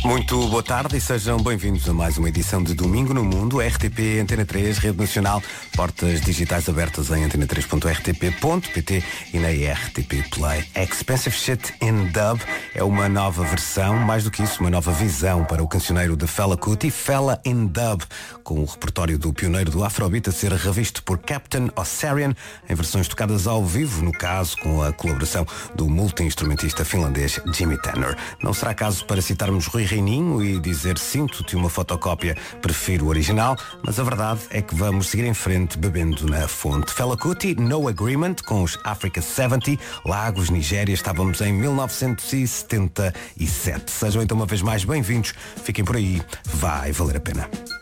Muito boa tarde e sejam bem-vindos a mais uma edição de Domingo no Mundo, RTP Antena 3, Rede Nacional, portas digitais abertas em antena3.rtp.pt e na RTP Play. Expensive Shit in Dub é uma nova versão, mais do que isso, uma nova visão para o cancioneiro de Fela Kuti, Fela in Dub, com o repertório do pioneiro do Afrobeat a ser revisto por Captain Ossarian em versões tocadas ao vivo, no caso com a colaboração do multi-instrumentista finlandês Jimmy Tenor. Não será caso para citarmos Rui Reininho e dizer sinto-te uma fotocópia, prefiro o original, mas a verdade é que vamos seguir em frente bebendo na fonte. Fela Kuti, No Agreement, com os Africa 70, Lagos, Nigéria, estávamos em 1977. Sejam então uma vez mais bem-vindos, fiquem por aí, vai valer a pena.